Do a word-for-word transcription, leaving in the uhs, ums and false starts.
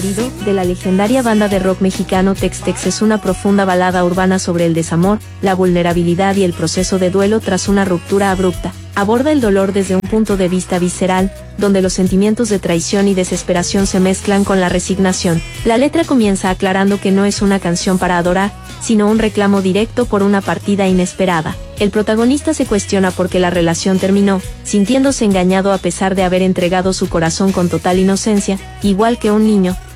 De la legendaria banda de rock mexicano Tex-Tex es una profunda balada urbana sobre el desamor, la vulnerabilidad y el proceso de duelo tras una ruptura abrupta. Aborda el dolor desde un punto de vista visceral, donde los sentimientos de traición y desesperación se mezclan con la resignación. La letra comienza aclarando que no es una canción para adorar, sino un reclamo directo por una partida inesperada. El protagonista se cuestiona por qué la relación terminó, sintiéndose engañado a pesar de haber entregado su corazón con total inocencia, igual que un niño.